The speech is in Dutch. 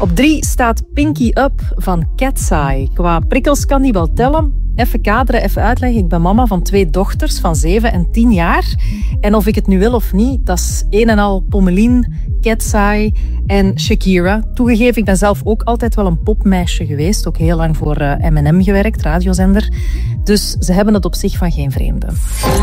Op 3 staat Pinky Up van Cat's Eye. Qua prikkels kan die wel tellen. Even kaderen, even uitleggen. Ik ben mama van 2 dochters van 7 en 10 jaar. En of ik het nu wil of niet, dat is een en al Pommelien, Cat's Eye en Shakira. Toegegeven, ik ben zelf ook altijd wel een popmeisje geweest. Ook heel lang voor M&M gewerkt, radiozender. Dus ze hebben het op zich van geen vreemde.